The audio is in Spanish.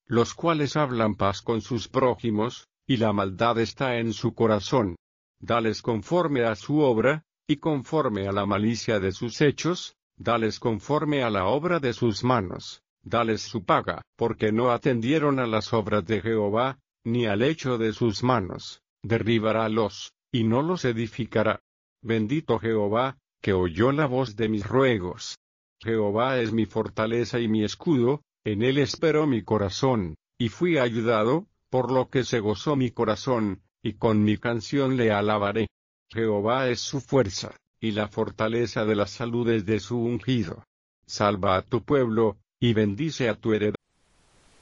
los cuales hablan paz con sus prójimos, y la maldad está en su corazón. Dales conforme a su obra, y conforme a la malicia de sus hechos, dales conforme a la obra de sus manos, dales su paga, porque no atendieron a las obras de Jehová, ni al hecho de sus manos, derribarálos, y no los edificará. Bendito Jehová, que oyó la voz de mis ruegos. Jehová es mi fortaleza y mi escudo, en él esperó mi corazón, y fui ayudado, por lo que se gozó mi corazón, y con mi canción le alabaré. Jehová es su fuerza, y la fortaleza de las saludes de su ungido. Salva a tu pueblo, y bendice a tu heredad.